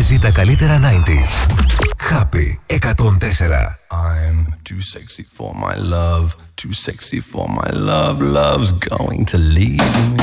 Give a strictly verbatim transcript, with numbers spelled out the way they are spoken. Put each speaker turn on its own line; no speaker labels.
παίζει τα καλύτερα ενενήντα. Happy εκατόν τέσσερα.
I'm too sexy for my love, too sexy for my love, love's going to leave me.